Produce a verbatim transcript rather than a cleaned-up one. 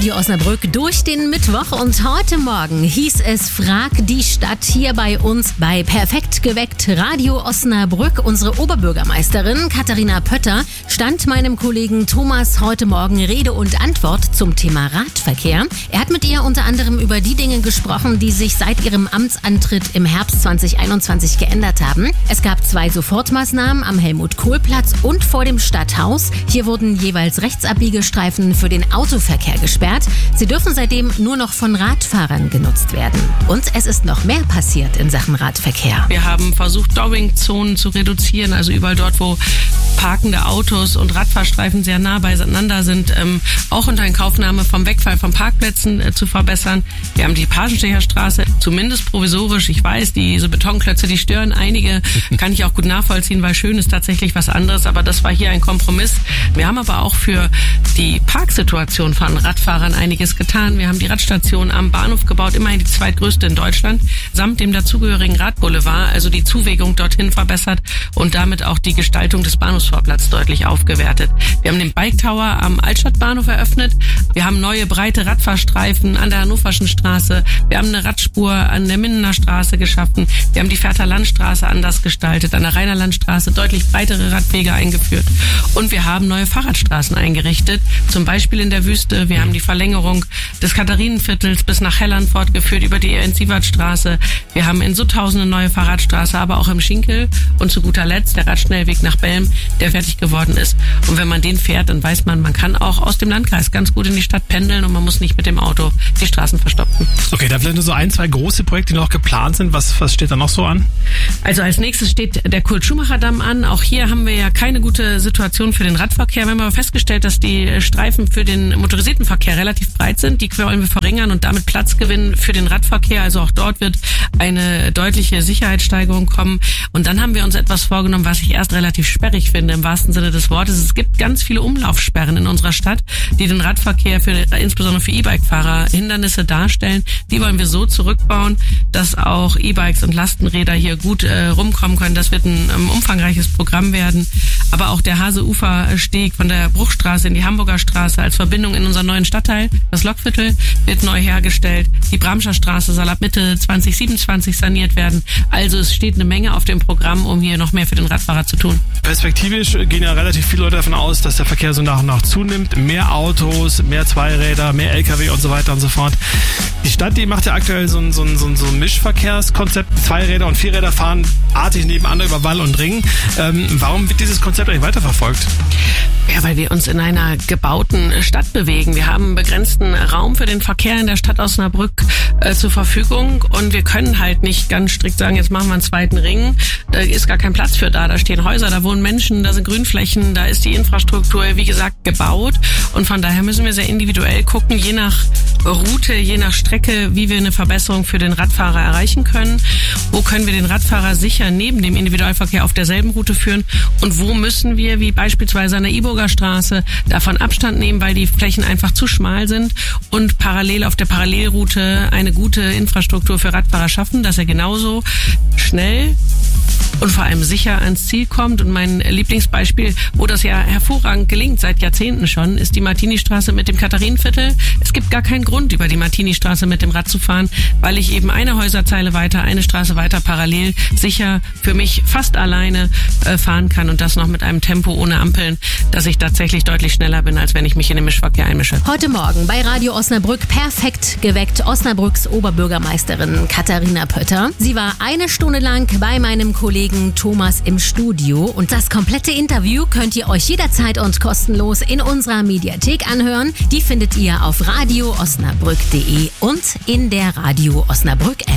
Radio Osnabrück durch den Mittwoch und heute Morgen hieß es Frag die Stadt hier bei uns bei Perfekt geweckt Radio Osnabrück. Unsere Oberbürgermeisterin Katharina Pötter stand meinem Kollegen Thomas heute Morgen Rede und Antwort zum Thema Radverkehr. Er hat mit ihr unter anderem über die Dinge gesprochen, die sich seit ihrem Amtsantritt im Herbst zwanzig einundzwanzig geändert haben. Es gab zwei Sofortmaßnahmen am Helmut-Kohl-Platz und vor dem Stadthaus. Hier wurden jeweils Rechtsabbiegestreifen für den Autoverkehr gesperrt. Sie dürfen seitdem nur noch von Radfahrern genutzt werden. Und es ist noch mehr passiert in Sachen Radverkehr. Wir haben versucht, Dowing-Zonen zu reduzieren, also überall dort, wo parkende Autos und Radfahrstreifen sehr nah beieinander sind, ähm, auch unter Inkaufnahme vom Wegfall von Parkplätzen äh, zu verbessern. Wir haben die Pagenstecherstraße, zumindest provisorisch. Ich weiß, diese Betonklötze, die stören einige, kann ich auch gut nachvollziehen, weil schön ist tatsächlich was anderes, aber das war hier ein Kompromiss. Wir haben aber auch für die Parksituation von Radfahrern einiges getan. Wir haben die Radstation am Bahnhof gebaut, immerhin die zweitgrößte in Deutschland, samt dem dazugehörigen Radboulevard, also die Zuwegung dorthin verbessert und damit auch die Gestaltung des Bahnhofsvorplatzes deutlich aufgewertet. Wir haben den Bike Tower am Altstadtbahnhof eröffnet. Wir haben neue breite Radfahrstreifen an der Hannoverschen Straße. Wir haben eine Radspur an der Mindener Straße geschaffen. Wir haben die Fährter Landstraße anders gestaltet, an der Rheiner Landstraße deutlich breitere Radwege eingeführt. Und wir haben neue Fahrradstraßen eingerichtet, zum Beispiel in der Wüste. Wir haben die Verlängerung des Katharinenviertels bis nach Helland fortgeführt über die Ernst-Sievert-Straße. Wir haben in Sutthausen eine neue Fahrradstraße, aber auch im Schinkel. Und zu guter Letzt der Radschnellweg nach Belm, der fertig geworden ist. Und wenn man den fährt, dann weiß man, man kann auch aus dem Landkreis ganz gut in die Stadt pendeln und man muss nicht mit dem Auto die Straßen verstopfen. Okay, da vielleicht nur so ein, zwei große Projekte, die noch geplant sind. Was, was steht da noch so an? Also als nächstes steht der Kurt-Schumacher-Damm an. Auch hier haben wir ja keine gute Situation für den Radverkehr. Wir haben aber festgestellt, dass die Streifen für den motorisierten Verkehr relativ breit sind. Die wollen wir verringern und damit Platz gewinnen für den Radverkehr. Also auch dort wird eine deutliche Sicherheitssteigerung kommen. Und dann haben wir uns etwas vorgenommen, was ich erst relativ sperrig finde, im wahrsten Sinne des Wortes. Es gibt ganz viele Umlaufsperren in unserer Stadt, die den Radverkehr für, insbesondere für E-Bike-Fahrer Hindernisse darstellen. Die wollen wir so zurückbauen, dass auch E-Bikes und Lastenräder hier gut äh, rumkommen können. Das wird ein ähm, umfangreiches Programm werden. Aber auch der Hase-Ufer-Steg von der Bruchstraße in die Hamburger Straße als Verbindung in unseren neuen Stadtteil, das Lokviertel, wird neu hergestellt. Die Bramscher Straße soll ab Mitte zwanzig siebenundzwanzig saniert werden. Also es steht eine Menge auf dem Programm, um hier noch mehr für den Radfahrer zu tun. Perspektivisch gehen ja relativ viele Leute davon aus, dass der Verkehr so nach und nach zunimmt. Mehr Autos, mehr Zweiräder, mehr L K W und so weiter und so fort. Die Stadt, die macht ja aktuell so ein, so ein, so ein, so ein Mischverkehrskonzept. Zweiräder und Vierräder fahren artig nebeneinander über Wall und Ring. Ähm, warum wird dieses Konzept eigentlich weiterverfolgt? Ja, weil wir uns in einer gebauten Stadt bewegen. Wir haben einen begrenzten Raum für den Verkehr in der Stadt Osnabrück äh, zur Verfügung und wir können halt nicht ganz strikt sagen, jetzt machen wir einen zweiten Ring. Da ist gar kein Platz für da. Da stehen Häuser, da wohnen Menschen, da sind Grünflächen, da ist die Infrastruktur, wie gesagt, gebaut und von daher müssen wir sehr individuell gucken, je nach Route, je nach Strecke, wie wir eine Verbesserung für den Radfahrer erreichen können. Wo können wir den Radfahrer sicher neben dem Individualverkehr auf derselben Route führen und wo müssen wir, wie beispielsweise an der Iburger Straße, davon Abstand nehmen, weil die Flächen einfach zu schmal sind und parallel auf der Parallelroute eine gute Infrastruktur für Radfahrer schaffen, dass er genauso schnell und vor allem sicher ans Ziel kommt. Und mein Lieblingsbeispiel, wo das ja hervorragend gelingt, seit Jahrzehnten schon, ist die Martini-Straße mit dem Katharinenviertel. Es gibt gar keinen Grund, über die Martini-Straße mit dem Rad zu fahren, weil ich eben eine Häuserzeile weiter, eine Straße weiter parallel sicher für mich fast alleine äh, fahren kann und das noch mit einem Tempo ohne Ampeln, dass ich tatsächlich deutlich schneller bin, als wenn ich mich in den Mischverkehr einmische. Heute Morgen bei Radio Osnabrück perfekt geweckt Osnabrücks Oberbürgermeisterin Katharina Pötter. Sie war eine Stunde lang bei meinem Kollegen Thomas im Studio und das komplette Interview könnt ihr euch jederzeit und kostenlos in unserer Mediathek anhören. Die findet ihr auf radio osnabrück punkt de und in der Radio Osnabrück App.